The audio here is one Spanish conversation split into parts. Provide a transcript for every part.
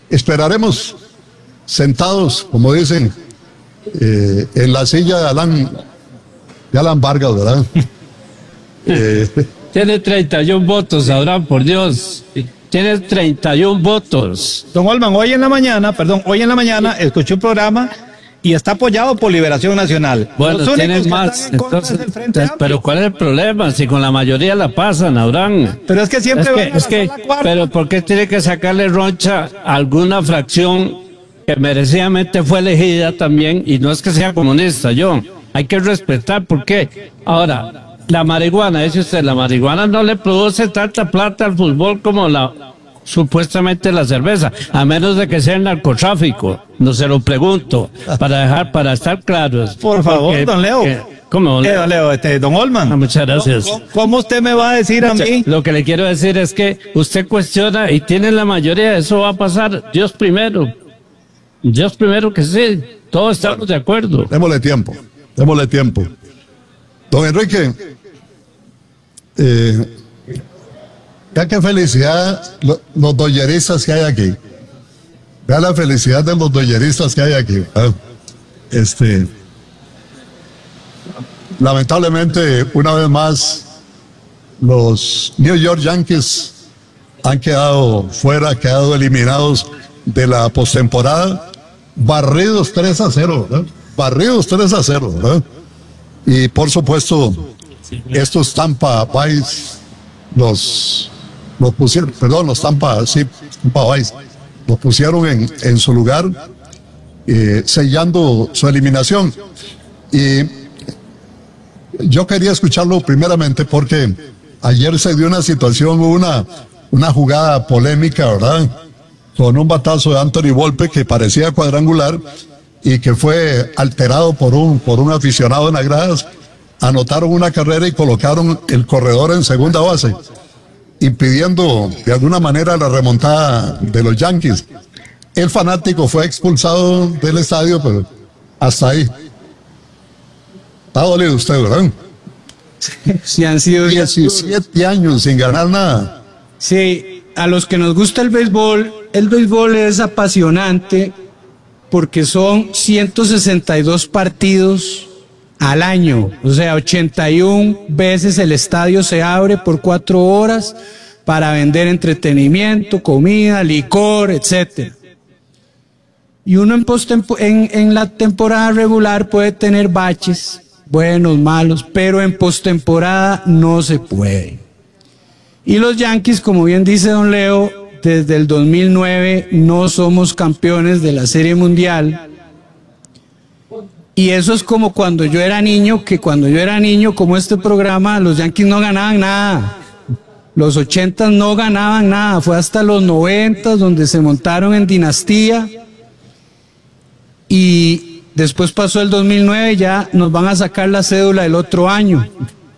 esperaremos sentados, como dicen, en la silla de Alan Vargas, ¿verdad? Tiene 31 votos, Abraham, por Dios. Tiene 31 votos. Don Olman, hoy en la mañana escuché un programa y está apoyado por Liberación Nacional. Bueno, tienes más. Entonces, pero ¿cuál es el problema? Si con la mayoría la pasan, Abraham. Pero es que siempre pero ¿por qué tiene que sacarle roncha a alguna fracción que merecidamente fue elegida también? Y no es que sea comunista, hay que respetar. ¿Por qué? Ahora, la marihuana, dice usted, la marihuana no le produce tanta plata al fútbol como supuestamente la cerveza, a menos de que sea el narcotráfico. No se lo pregunto, para estar claros. Por favor, don Leo. ¿Cómo? Don Leo, don Olman. Muchas gracias. ¿Cómo usted me va a decir a mí? Lo que le quiero decir es que usted cuestiona y tiene la mayoría, eso va a pasar. Dios primero que sí, todos estamos de acuerdo. Démosle tiempo. Don Enrique, vea qué felicidad los doyeristas que hay aquí. Vea la felicidad de los doyeristas que hay aquí. Lamentablemente, una vez más, los New York Yankees han quedado eliminados de la postemporada, barridos 3-0, ¿verdad? ¿Verdad? Y por supuesto, estos Tampa Bay los pusieron en su lugar, sellando su eliminación. Y yo quería escucharlo primeramente porque ayer se dio una situación, una jugada polémica, ¿verdad? Con un batazo de Anthony Volpe que parecía cuadrangular y que fue alterado por un aficionado en las gradas. Anotaron una carrera y colocaron el corredor en segunda base, impidiendo de alguna manera la remontada de los Yankees. El fanático fue expulsado del estadio, pero hasta ahí. Está dolido usted, ¿verdad? Sí, han sido 17 años sin ganar nada. Sí, a los que nos gusta el béisbol es apasionante porque son 162 partidos al año, o sea, 81 veces el estadio se abre por 4 horas para vender entretenimiento, comida, licor, etcétera. Y uno en la temporada regular puede tener baches, buenos, malos, pero en postemporada no se puede. Y los Yankees, como bien dice don Leo, desde el 2009 no somos campeones de la Serie Mundial. Y eso es como cuando yo era niño, como este programa, los Yankees no ganaban nada. Los 80 no ganaban nada, fue hasta los 90 donde se montaron en dinastía. Y después pasó el 2009, ya nos van a sacar la cédula el otro año.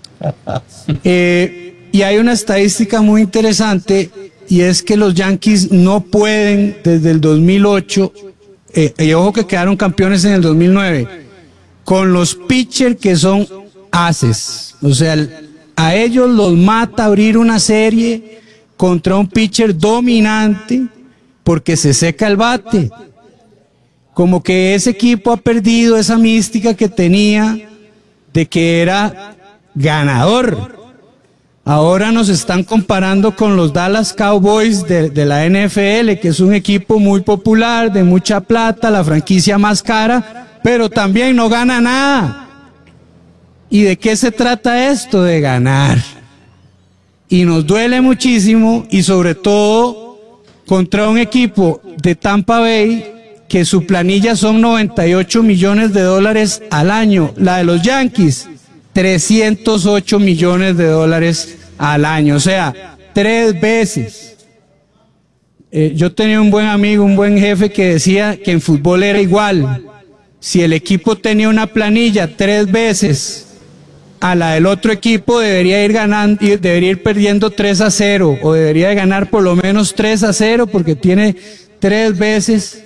Y hay una estadística muy interesante, y es que los Yankees no pueden desde el 2008, y ojo que quedaron campeones en el 2009, con los pitchers que son aces. O sea, a ellos los mata abrir una serie contra un pitcher dominante porque se seca el bate. Como que ese equipo ha perdido esa mística que tenía de que era ganador. Ahora nos están comparando con los Dallas Cowboys de la NFL, que es un equipo muy popular, de mucha plata, la franquicia más cara, pero también no gana nada. ¿Y de qué se trata esto? De ganar. Y nos duele muchísimo, y sobre todo contra un equipo de Tampa Bay que su planilla son $98 millones al año. La de los Yankees, $308 millones al año. O sea, 3 veces. Yo tenía un buen amigo, un buen jefe que decía que en fútbol era igual. Si el equipo tenía una planilla 3 veces a la del otro equipo, debería ir perdiendo 3-0, o debería de ganar por lo menos 3-0, porque tiene 3 veces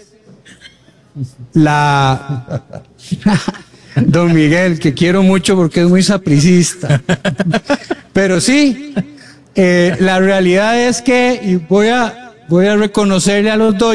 Don Miguel, que quiero mucho porque es muy sapricista. Pero sí, la realidad es que, y voy a reconocerle a los dos